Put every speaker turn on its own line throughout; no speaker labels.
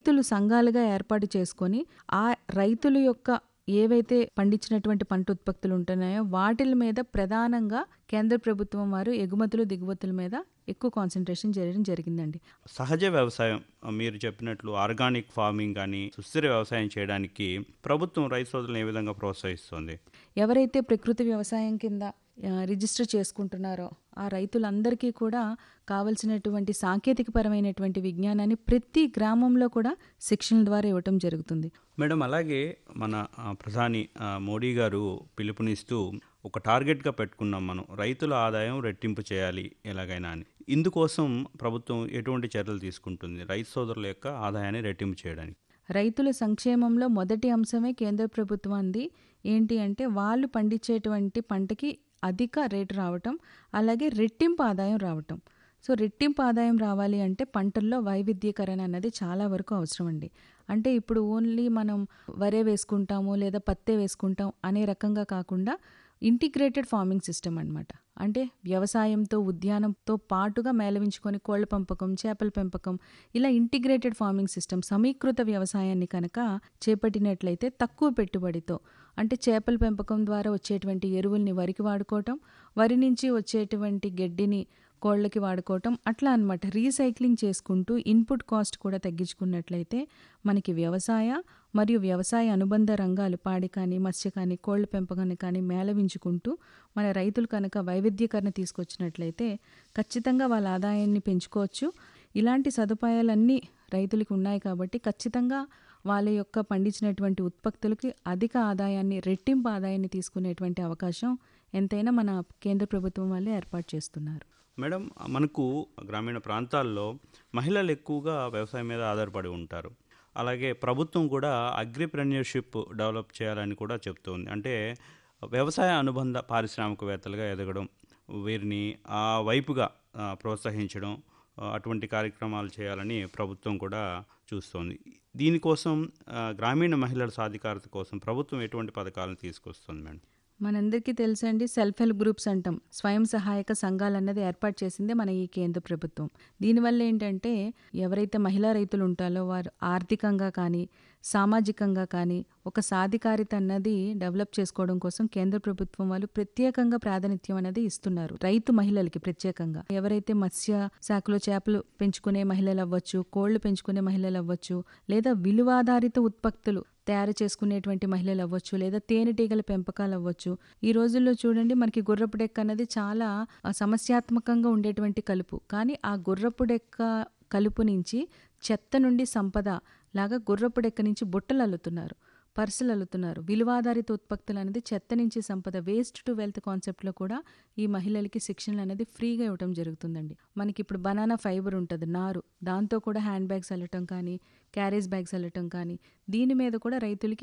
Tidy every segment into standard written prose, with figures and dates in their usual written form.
రైతులు సంఘాలుగా ఏర్పాటు చేసుకొని ఆ రైతుల యొక్క ఏవైతే పండించినటువంటి పంట ఉత్పత్తులు ఉంటున్నాయో వాటిల మీద ప్రధానంగా కేంద్ర ప్రభుత్వం వారు ఎగుమతులు దిగుమతుల మీద ఎక్కువ కాన్సన్ట్రేషన్ చేయడం జరిగిందండి.
సహజ వ్యవసాయం మీరు చెప్పినట్లు ఆర్గానిక్ ఫార్మింగ్ కానీ సుస్థిర వ్యవసాయం చేయడానికి ప్రభుత్వం రైతు సోదరులను ఏ విధంగా ప్రోత్సహిస్తుంది?
ఎవరైతే ప్రకృతి వ్యవసాయం కింద రిజిస్టర్ చేసుకుంటున్నారో ఆ రైతులందరికీ కూడా కావలసినటువంటి సాంకేతికపరమైనటువంటి విజ్ఞానాన్ని ప్రతి గ్రామంలో కూడా శిక్షణ ద్వారా ఇవ్వటం జరుగుతుంది.
మేడం, అలాగే మన ప్రధాని మోడీ గారు పిలుపునిస్తూ ఒక టార్గెట్గా పెట్టుకున్నాం, మనం రైతుల ఆదాయం రెట్టింపు చేయాలి ఎలాగైనా అని. ఇందుకోసం ప్రభుత్వం ఎటువంటి చర్యలు తీసుకుంటుంది రైతు సోదరుల యొక్క ఆదాయాన్ని రెట్టింపు చేయడానికి?
రైతుల సంక్షేమంలో మొదటి అంశమే కేంద్ర ప్రభుత్వాన్ని ఏంటి అంటే వాళ్ళు పండించేటువంటి పంటకి అధిక రేటు రావటం, అలాగే రెట్టింపు ఆదాయం రావటం. సో రెట్టింపు ఆదాయం రావాలి అంటే పంటల్లో వైవిధ్యీకరణ అన్నది చాలా వరకు అవసరం అండి. అంటే ఇప్పుడు ఓన్లీ మనం వరే వేసుకుంటాము లేదా పత్తే వేసుకుంటాం అనే రకంగా కాకుండా ఇంటిగ్రేటెడ్ ఫార్మింగ్ సిస్టమ్ అన్నమాట. అంటే వ్యవసాయంతో ఉద్యానంతో పాటుగా మేళవించుకొని కోళ్ల పెంపకం, చేపల పెంపకం, ఇలా ఇంటిగ్రేటెడ్ ఫార్మింగ్ సిస్టమ్ సమీకృత వ్యవసాయాన్ని కనుక చేపట్టినట్లయితే తక్కువ పెట్టుబడితో, అంటే చేపల పెంపకం ద్వారా వచ్చేటువంటి ఎరువుల్ని వరికి వాడుకోవటం, వరి నుంచి వచ్చేటువంటి గడ్డిని కోళ్ళకి వాడుకోవటం, అట్లా అనమాట. రీసైక్లింగ్ చేసుకుంటూ ఇన్పుట్ కాస్ట్ కూడా తగ్గించుకున్నట్లయితే మనకి వ్యవసాయ మరియు వ్యవసాయ అనుబంధ రంగాలు పాడి కానీ, మత్స్య కానీ, కోళ్ల పెంపకాన్ని కానీ మేళవించుకుంటూ మన రైతులు కనుక వైవిధ్యీకరణ తీసుకొచ్చినట్లయితే ఖచ్చితంగా వాళ్ళ ఆదాయాన్ని పెంచుకోవచ్చు. ఇలాంటి సదుపాయాలన్నీ రైతులకు ఉన్నాయి కాబట్టి ఖచ్చితంగా వాళ్ళ యొక్క పండించినటువంటి ఉత్పత్తులకి అధిక ఆదాయాన్ని, రెట్టింపు ఆదాయాన్ని తీసుకునేటువంటి అవకాశం ఎంతైనా మన కేంద్ర ప్రభుత్వం వాళ్ళే ఏర్పాటు చేస్తున్నారు.
మేడం, మనకు గ్రామీణ ప్రాంతాల్లో మహిళలు ఎక్కువగా వ్యవసాయం మీద ఆధారపడి ఉంటారు. అలాగే ప్రభుత్వం కూడా అగ్రిప్రెన్యూర్షిప్ డెవలప్ చేయాలని కూడా చెప్తుంది. అంటే వ్యవసాయ అనుబంధ పారిశ్రామికవేత్తలుగా ఎదగడం, వీరిని ఆ వైపుగా ప్రోత్సహించడం, అటువంటి కార్యక్రమాలు చేయాలని ప్రభుత్వం కూడా చూస్తోంది. దీనికోసం గ్రామీణ మహిళల సాధికారత కోసం ప్రభుత్వం ఎటువంటి పథకాలను తీసుకొస్తుంది మేడం?
మనందరికీ తెలుసండి, సెల్ఫ్ హెల్ప్ గ్రూప్స్ అంటాం, స్వయం సహాయక సంఘాలు అన్నది ఏర్పాటు చేసిందే మన ఈ కేంద్ర ప్రభుత్వం. దీనివల్ల ఏంటంటే ఎవరైతే మహిళా రైతులు ఉంటారో వారు ఆర్థికంగా కానీ సామాజికంగా కానీ ఒక సాధికారిత అన్నది డెవలప్ చేసుకోవడం కోసం కేంద్ర ప్రభుత్వం వాళ్ళు ప్రత్యేకంగా ప్రాధాన్యత అనేది ఇస్తున్నారు రైతు మహిళలకి. ప్రత్యేకంగా ఎవరైతే మత్స్య శాఖలో చేపలు పెంచుకునే మహిళలు అవ్వచ్చు, కోళ్లు పెంచుకునే మహిళలు అవ్వచ్చు, లేదా విలువాధారిత ఉత్పత్తులు తయారు చేసుకునేటువంటి మహిళలు అవ్వచ్చు, లేదా తేనెటీగల పెంపకాలు అవ్వచ్చు. ఈ రోజుల్లో చూడండి, మనకి గుర్రపు డెక్క అనేది చాలా సమస్యాత్మకంగా ఉండేటువంటి కలుపు. కానీ ఆ గుర్రపు డెక్క కలుపు నుంచి చెత్త నుండి సంపద లాగా గుర్రపు డెక్క నుంచి బుట్టలు అల్లుతున్నారు, పర్సులు అల్లుతున్నారు. విలువాధారిత ఉత్పత్తులు అనేది చెత్త నుంచి సంపద, వేస్ట్ టు వెల్త్ కాన్సెప్ట్లో కూడా ఈ మహిళలకి శిక్షణలు అనేది ఫ్రీగా ఇవ్వడం జరుగుతుందండి. మనకి ఇప్పుడు బనానా ఫైబర్ ఉంటుంది, నారు, దాంతో కూడా హ్యాండ్ బ్యాగ్స్ అల్లటం కానీ, క్యారేజ్ బ్యాగ్స్ అల్లటం కానీ, దీని మీద కూడా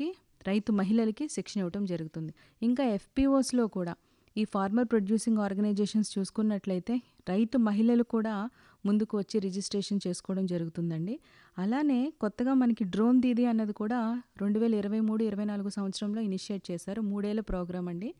రైతు మహిళలకి శిక్షణ ఇవ్వడం జరుగుతుంది. ఇంకా FPOస్లో కూడా ఈ ఫార్మర్ ప్రొడ్యూసింగ్ ఆర్గనైజేషన్స్ చూసుకున్నట్లయితే రైతు మహిళలు కూడా ముందుకు వచ్చి రిజిస్ట్రేషన్ చేసుకోవడం జరుగుతుందండి. అలానే కొత్తగా మనకి డ్రోన్ దీదీ అన్నది కూడా 2023-24 సంవత్సరంలో ఇనిషియేట్ చేశారు. 3 ఏళ్ల ప్రోగ్రామ్ అండి.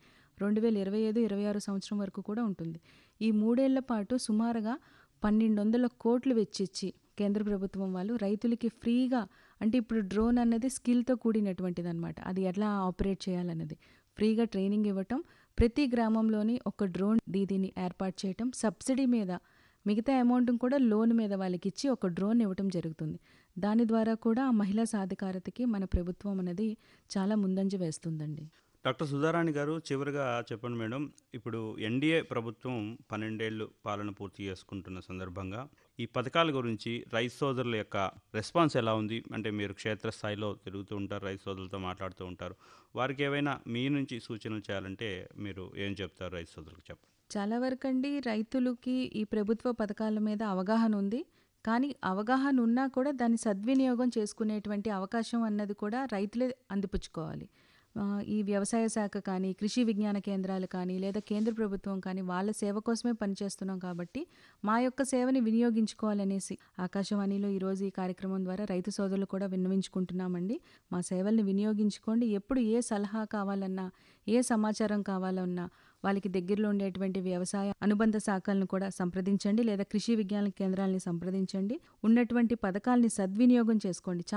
2025-26 సంవత్సరం వరకు కూడా ఉంటుంది. ఈ 3 ఏళ్ల పాటు సుమారుగా 1200 కోట్లు వెచ్చిచ్చి కేంద్ర ప్రభుత్వం వాళ్ళు రైతులకి ఫ్రీగా, అంటే ఇప్పుడు డ్రోన్ అన్నది స్కిల్తో కూడినటువంటిది అనమాట, అది ఎట్లా ఆపరేట్ చేయాలన్నది ఫ్రీగా ట్రైనింగ్ ఇవ్వటం, ప్రతి గ్రామంలోని ఒక డ్రోన్ దీదీని ఏర్పాటు చేయటం, సబ్సిడీ మీద మిగతా అమౌంట్ కూడా లోన్ మీద వాళ్ళకి ఇచ్చి ఒక డ్రోన్ ఇవ్వటం జరుగుతుంది. దాని ద్వారా కూడా ఆ మహిళా సాధికారతకి మన ప్రభుత్వం అనేది చాలా ముందంజ వేస్తుందండి.
డాక్టర్ సుధారాణి గారు, చివరిగా చెప్పండి మేడం, ఇప్పుడు ఎన్డీఏ ప్రభుత్వం 12 ఏళ్ళు పాలన పూర్తి చేసుకుంటున్న సందర్భంగా ఈ పథకాల గురించి రైతు సోదరుల యొక్క రెస్పాన్స్ ఎలా ఉంది? అంటే మీరు క్షేత్రస్థాయిలో తిరుగుతూ ఉంటారు, రైతు సోదరులతో మాట్లాడుతూ ఉంటారు, వారికి ఏవైనా మీ నుంచి సూచనలు చేయాలంటే మీరు ఏం చెప్తారు రైతు సోదరులకు? చెప్పండి.
చాలా వరకు అండి రైతులకి ఈ ప్రభుత్వ పథకాల మీద అవగాహన ఉంది. కానీ అవగాహన ఉన్నా కూడా దాన్ని సద్వినియోగం చేసుకునేటువంటి అవకాశం అన్నది కూడా రైతులే అందిపుచ్చుకోవాలి. ఈ వ్యవసాయ శాఖ కానీ, కృషి విజ్ఞాన కేంద్రాలు కానీ, లేదా కేంద్ర ప్రభుత్వం కానీ వాళ్ళ సేవ కోసమే పనిచేస్తున్నాం కాబట్టి మా యొక్క సేవని వినియోగించుకోవాలనేసి ఆకాశవాణిలో ఈరోజు ఈ కార్యక్రమం ద్వారా రైతు సోదరులు కూడా విన్నవించుకుంటున్నామండి. మా సేవల్ని వినియోగించుకోండి. ఎప్పుడు ఏ సలహా కావాలన్నా, ఏ సమాచారం కావాలన్నా వాళ్ళకి దగ్గరలో ఉండేటువంటి వ్యవసాయ అనుబంధ శాఖలను కూడా సంప్రదించండి, లేదా కృషి విజ్ఞాన కేంద్రాలని సంప్రదించండి. ఉన్నటువంటి పథకాలని సద్వినియోగం చేసుకోండి.